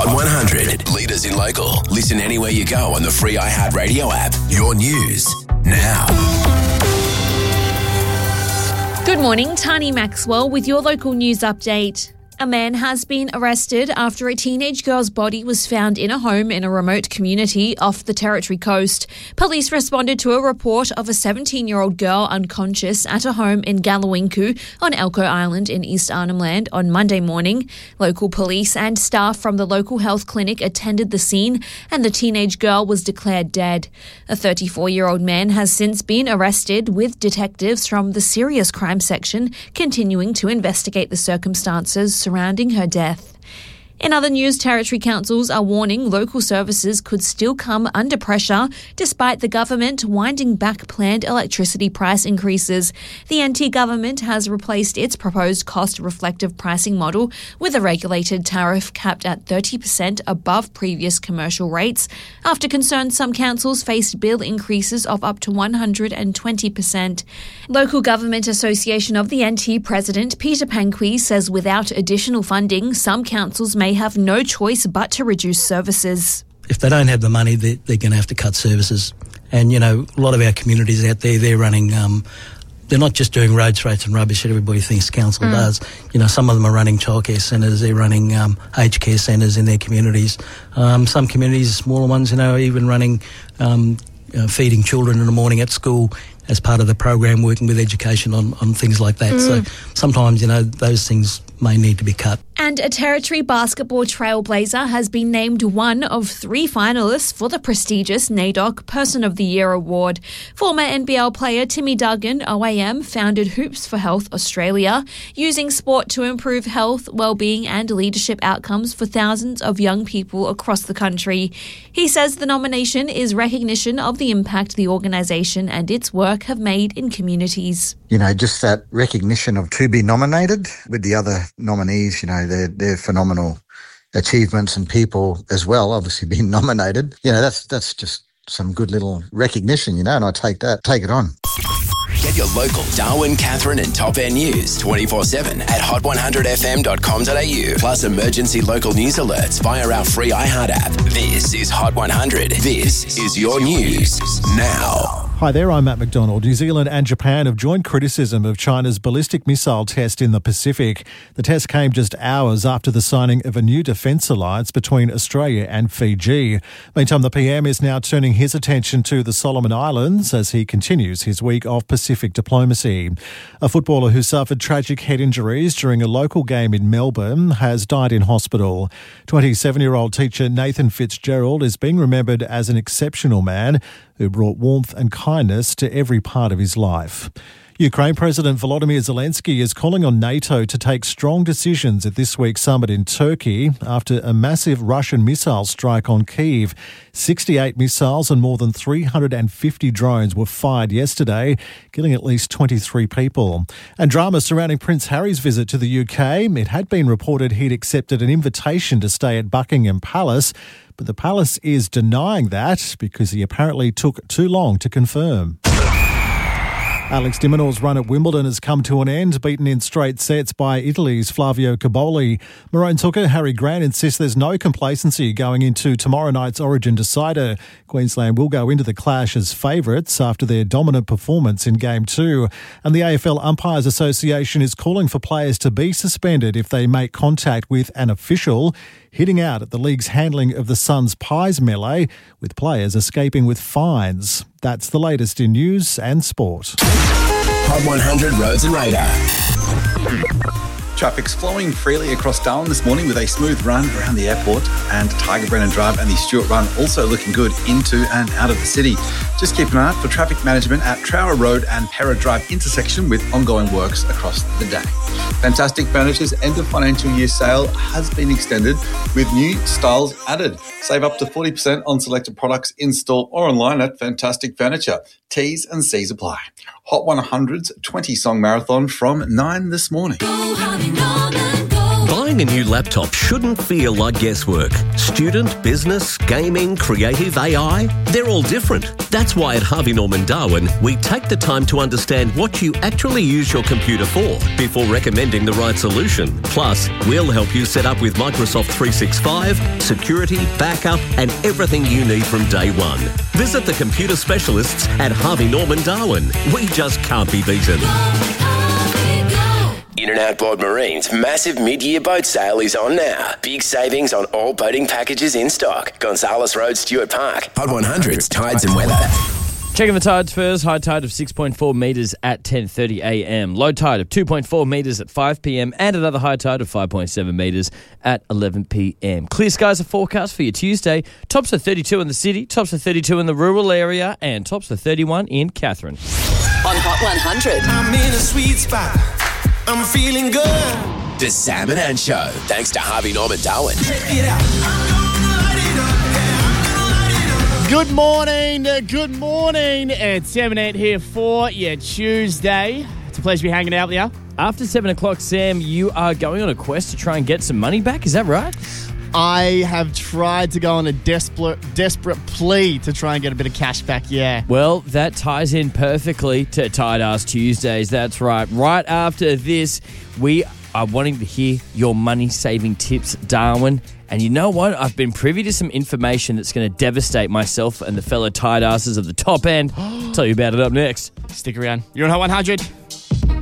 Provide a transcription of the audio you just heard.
Hot 100. Leaders in local. Listen anywhere you go on the free iHeartRadio app. Your news now. Good morning, Tani Maxwell with your local news update. A man has been arrested after a teenage girl's body was found in a home in a remote community off the Territory Coast. Police responded to a report of a 17-year-old girl unconscious at a home in Gallowinku on Elcho Island in East Arnhem Land on Monday morning. Local police and staff from the local health clinic attended the scene and the teenage girl was declared dead. A 34-year-old man has since been arrested with detectives from the Serious Crime Section continuing to investigate the circumstances surrounding her death. In other news, Territory councils are warning local services could still come under pressure despite the government winding back planned electricity price increases. The NT government has replaced its proposed cost-reflective pricing model with a regulated tariff capped at 30% above previous commercial rates after concerns some councils faced bill increases of up to 120%. Local Government Association of the NT President Peter Panqui says without additional funding, some councils may have no choice but to reduce services. If they don't have the money, they're going to have to cut services. And, you know, a lot of our communities out there, they're running, they're not just doing road rates and rubbish that everybody thinks council does. You know, some of them are running childcare centres, they're running aged care centres in their communities. Some communities, smaller ones, you know, even running feeding children in the morning at school as part of the program, working with education on things like that. So sometimes, you know, those things may need to be cut. And a Territory basketball trailblazer has been named one of 3 finalists for the prestigious NAIDOC Person of the Year award. Former NBL player Timmy Duggan, OAM, founded Hoops for Health Australia, using sport to improve health, well-being and leadership outcomes for thousands of young people across the country. He says the nomination is recognition of the impact the organisation and its work have made in communities. You know, just that recognition of to be nominated with the other nominees, you know, they're phenomenal achievements and people as well, obviously being nominated. You know, that's just some good little recognition, you know, and I take it on. Get your local Darwin, Catherine and Top End news 24/7 at hot100fm.com.au. Plus emergency local news alerts via our free iHeart app. This is Hot 100. This is your news now. Hi there, I'm Matt McDonald. New Zealand and Japan have joined criticism of China's ballistic missile test in the Pacific. The test came just hours after the signing of a new defence alliance between Australia and Fiji. Meantime, the PM is now turning his attention to the Solomon Islands as he continues his week of Pacific diplomacy. A footballer who suffered tragic head injuries during a local game in Melbourne has died in hospital. 27-year-old teacher Nathan Fitzgerald is being remembered as an exceptional man who brought warmth and kindness to every part of his life. Ukraine President Volodymyr Zelensky is calling on NATO to take strong decisions at this week's summit in Turkey after a massive Russian missile strike on Kyiv. 68 missiles and more than 350 drones were fired yesterday, killing at least 23 people. And drama surrounding Prince Harry's visit to the UK. It had been reported he'd accepted an invitation to stay at Buckingham Palace, but the palace is denying that because he apparently took too long to confirm. Alex de Minaur's run at Wimbledon has come to an end, beaten in straight sets by Italy's Flavio Cobolli. Maroons hooker Harry Grant insists there's no complacency going into tomorrow night's Origin decider. Queensland will go into the clash as favourites after their dominant performance in Game 2. And the AFL Umpires Association is calling for players to be suspended if they make contact with an official, hitting out at the league's handling of the Suns Pies melee, with players escaping with fines. That's the latest in news and sport. Hot 100 Roads and Radar. Traffic's flowing freely across Darwin this morning with a smooth run around the airport, and Tiger Brennan Drive and the Stewart Run also looking good into and out of the city. Just keep an eye out for traffic management at Trower Road and Para Drive intersection with ongoing works across the day. Fantastic Furniture's end of financial year sale has been extended with new styles added. Save up to 40% on selected products in-store or online at Fantastic Furniture. T's and C's apply. Hot 100's 20-song marathon from 9 this morning. Go, honey, Norman, go. Buying a new laptop shouldn't feel like guesswork. Student, business, gaming, creative, AI, they're all different. That's why at Harvey Norman Darwin, we take the time to understand what you actually use your computer for before recommending the right solution. Plus, we'll help you set up with Microsoft 365, security, backup, and everything you need from day one. Visit the computer specialists at Harvey Norman Darwin. We just can't be beaten. In and Outboard Marine's massive mid-year boat sale is on now. Big savings on all boating packages in stock. Gonzales Road, Stuart Park. Hot 100's Tides and Weather. Checking the tides first. High tide of 6.4 metres at 10:30 a.m. Low tide of 2.4 metres at 5 p.m. and another high tide of 5.7 metres at 11 p.m. Clear skies are forecast for your Tuesday. Tops are 32 in the city, tops are 32 in the rural area, and tops are 31 in Katherine. On Hot 100. I'm in a sweet spot. I'm feeling good. The Sam and Ann Show, thanks to Harvey Norman Darwin. Check it out. I'm gonna light it up. Yeah, I'm gonna light it up. Good morning. It's 7 8 here for your Tuesday. It's a pleasure to be hanging out with you. After 7 o'clock, Sam, you are going on a quest to try and get some money back. Is that right? I have tried to go on a desperate plea to try and get a bit of cash back, yeah. Well, that ties in perfectly to Tide Ass Tuesdays. That's right. Right after this, we are wanting to hear your money-saving tips, Darwin. And you know what? I've been privy to some information that's going to devastate myself and the fellow Tide Asses of the top end. Tell you about it up next. Stick around. You're on Hot 100.